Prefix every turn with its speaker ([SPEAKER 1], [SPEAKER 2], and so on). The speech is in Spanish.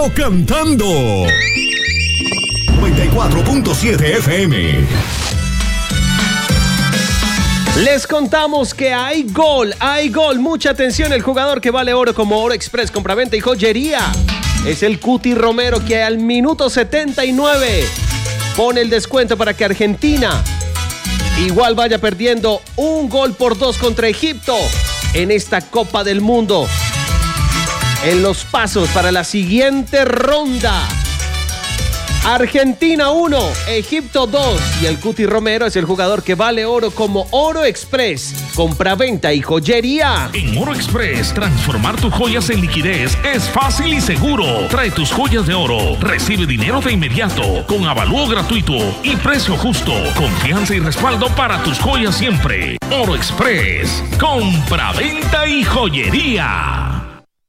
[SPEAKER 1] Palo Cantando. 94.7 FM.
[SPEAKER 2] Les contamos que hay gol. Mucha atención, el jugador que vale oro como Oro Express, compraventa y joyería. Es el Cuti Romero, que al minuto 79 pone el descuento para que Argentina igual vaya perdiendo 1-2 contra Egipto en esta Copa del Mundo. En los pasos para la siguiente ronda: Argentina 1, Egipto 2. Y el Cuti Romero es el jugador que vale oro como Oro Express, compraventa y joyería.
[SPEAKER 3] En Oro Express, transformar tus joyas en liquidez es fácil y seguro. Trae tus joyas de oro, recibe dinero de inmediato, con avalúo gratuito y precio justo. Confianza y respaldo para tus joyas siempre. Oro Express, compraventa y joyería.